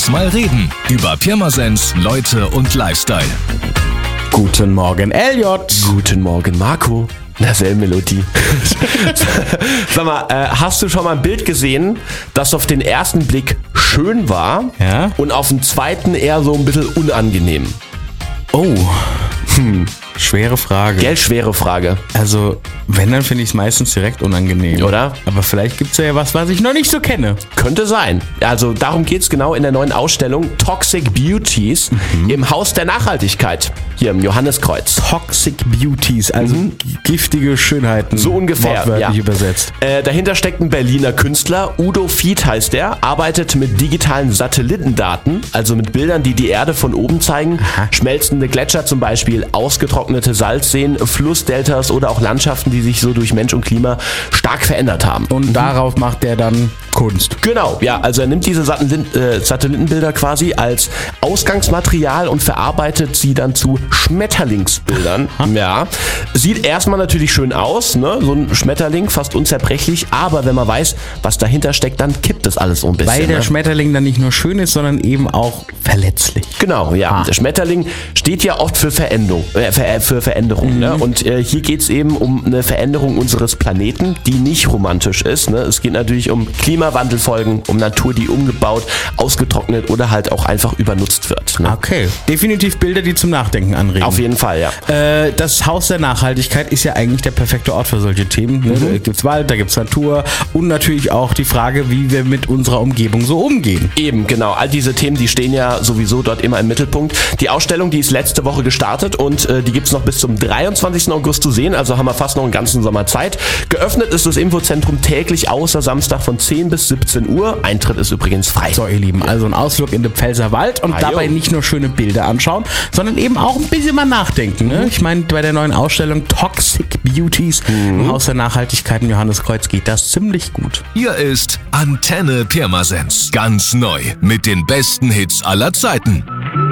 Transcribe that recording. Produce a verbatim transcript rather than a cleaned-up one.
Lass mal reden über Pirmasens, Leute und Lifestyle. Guten Morgen, Elliot. Guten Morgen, Marco. Na, selbe Melodie. Sag mal, äh, hast du schon mal ein Bild gesehen, das auf den ersten Blick schön war Ja? und auf den zweiten eher so ein bisschen unangenehm? Oh, hm. Schwere Frage. Gell, schwere Frage. Also, wenn, dann finde ich es meistens direkt unangenehm. Oder? Aber vielleicht gibt es ja was, was ich noch nicht so kenne. Könnte sein. Also darum geht es genau in der neuen Ausstellung Toxic Beauties mhm. im Haus der Nachhaltigkeit hier im Johanneskreuz. Toxic Beauties, also mhm. giftige Schönheiten. So ungefähr, wortwörtlich ja. übersetzt. Äh, dahinter steckt ein Berliner Künstler, Udo Fied heißt er, arbeitet mit digitalen Satellitendaten, also mit Bildern, die die Erde von oben zeigen. Aha. Schmelzende Gletscher zum Beispiel, ausgetrocknete Salzseen, Flussdeltas oder auch Landschaften, die sich so durch Mensch und Klima stark verändert haben. Und mhm. darauf macht er dann Kunst. Genau, ja, also er nimmt diese Satellit- äh, Satellitenbilder quasi als Ausgangsmaterial und verarbeitet sie dann zu Schmetterlingsbildern. Ja, sieht erstmal natürlich schön aus, ne? So ein Schmetterling, fast unzerbrechlich, aber wenn man weiß, was dahinter steckt, dann kippt das alles so ein bisschen. Weil der ne? Schmetterling dann nicht nur schön ist, sondern eben auch verletzlich. Genau, ja. Ah. Der Schmetterling steht ja oft für Veränderung, äh, für, für Veränderung, mhm. ne? Und äh, hier geht es eben um eine Veränderung unseres Planeten, die nicht romantisch ist, ne? Es geht natürlich um Klimawandelfolgen, um Natur, die umgebaut, ausgetrocknet oder halt auch einfach übernutzt wird. Ne? Okay, definitiv Bilder, die zum Nachdenken anregen. Auf jeden Fall, ja. Äh, das Haus der Nachhaltigkeit ist ja eigentlich der perfekte Ort für solche Themen. Ne? Mhm. Da gibt's Wald, da gibt's Natur und natürlich auch die Frage, wie wir mit unserer Umgebung so umgehen. Eben, genau. All diese Themen, die stehen ja sowieso dort immer im Mittelpunkt. Die Ausstellung, die ist letzte Woche gestartet und äh, die gibt's noch bis zum dreiundzwanzigsten August zu sehen, also haben wir fast noch einen ganzen Sommer Zeit. Geöffnet ist das Infozentrum täglich außer Samstag von zehn bis siebzehn Uhr. Eintritt ist übrigens frei. So, ihr Lieben, also ein Ausflug in den Pfälzer Wald und Ah, dabei jo. nicht nur schöne Bilder anschauen, sondern eben auch ein bisschen mal nachdenken. Ne? Ich meine, bei der neuen Ausstellung Toxic Beauties Mhm. im Haus der Nachhaltigkeit im Johanneskreuz geht das ziemlich gut. Hier ist Antenne Pirmasens. Ganz neu mit den besten Hits aller Zeiten.